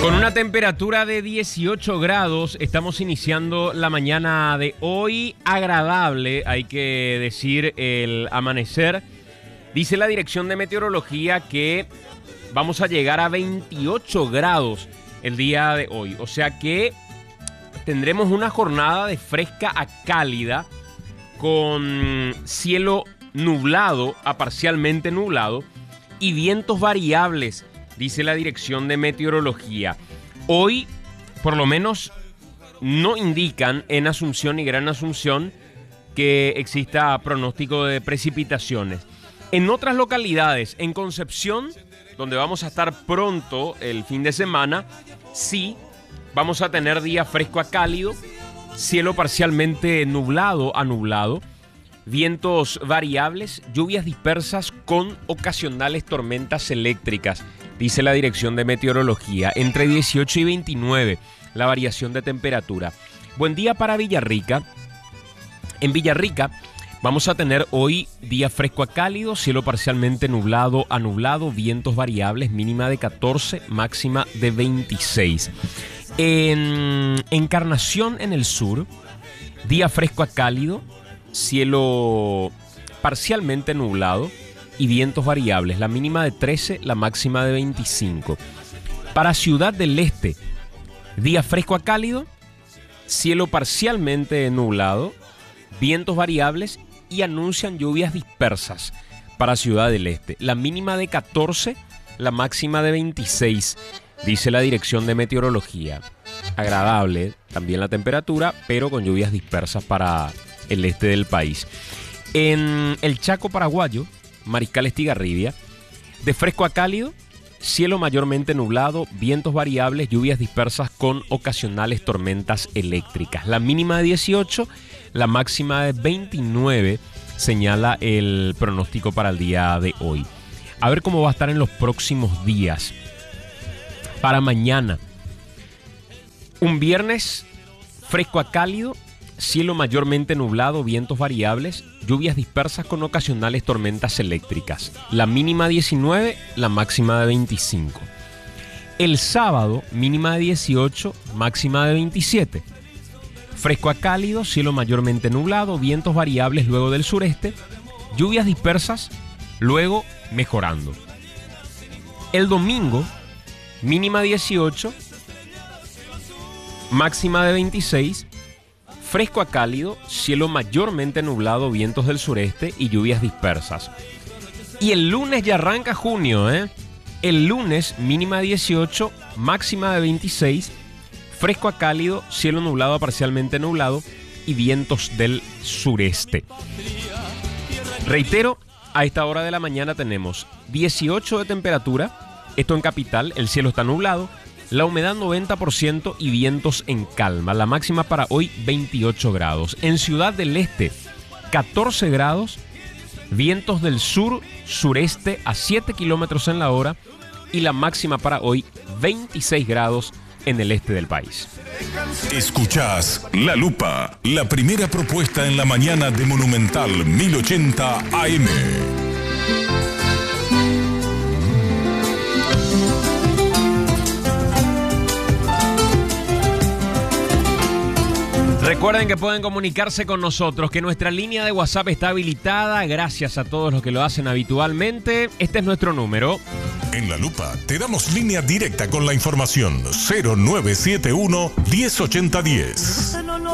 Con una temperatura de 18 grados, estamos iniciando la mañana de hoy. Agradable, hay que decir, el amanecer. Dice la Dirección de Meteorología que vamos a llegar a 28 grados el día de hoy. O sea que tendremos una jornada de fresca a cálida con cielo nublado a parcialmente nublado y vientos variables, dice la Dirección de Meteorología. Hoy, por lo menos, no indican en Asunción y Gran Asunción que exista pronóstico de precipitaciones. En otras localidades, en Concepción, donde vamos a estar pronto el fin de semana, sí, vamos a tener día fresco a cálido, cielo parcialmente nublado a nublado, vientos variables, lluvias dispersas con ocasionales tormentas eléctricas, dice la Dirección de Meteorología. Entre 18 y 29 la variación de temperatura. Buen día para Villarrica. En Villarrica vamos a tener hoy día fresco a cálido, cielo parcialmente nublado a nublado, vientos variables, mínima de 14, máxima de 26. En Encarnación, en el sur, día fresco a cálido, cielo parcialmente nublado y vientos variables, la mínima de 13, la máxima de 25. Para Ciudad del Este, día fresco a cálido, cielo parcialmente nublado, vientos variables y anuncian lluvias dispersas para Ciudad del Este, la mínima de 14, la máxima de 26, dice la Dirección de Meteorología. Agradable también la temperatura, pero con lluvias dispersas para el este del país. En el Chaco paraguayo, Mariscal Estigarribia, de fresco a cálido, cielo mayormente nublado, vientos variables, lluvias dispersas con ocasionales tormentas eléctricas. La mínima de 18, la máxima de 29, señala el pronóstico para el día de hoy. A ver cómo va a estar en los próximos días. Para mañana, un viernes fresco a cálido, cielo mayormente nublado, vientos variables, lluvias dispersas con ocasionales tormentas eléctricas. La mínima 19, la máxima de 25. El sábado, mínima de 18, máxima de 27. Fresco a cálido, cielo mayormente nublado, vientos variables luego del sureste, lluvias dispersas, luego mejorando. El domingo, mínima 18, máxima de 26. Fresco a cálido, cielo mayormente nublado, vientos del sureste y lluvias dispersas. Y el lunes ya arranca junio, El lunes, mínima 18, máxima de 26. Fresco a cálido, cielo nublado a parcialmente nublado y vientos del sureste. Reitero, a esta hora de la mañana tenemos 18 de temperatura. Esto en capital, el cielo está nublado. La humedad 90% y vientos en calma. La máxima para hoy 28 grados. En Ciudad del Este 14 grados. Vientos del sur-sureste a 7 kilómetros en la hora. Y la máxima para hoy 26 grados en el este del país. Escuchás La Lupa, la primera propuesta en la mañana de Monumental 1080 AM. Recuerden que pueden comunicarse con nosotros, que nuestra línea de WhatsApp está habilitada. Gracias a todos los que lo hacen habitualmente. Este es nuestro número. En La Lupa te damos línea directa con la información 0971 108010.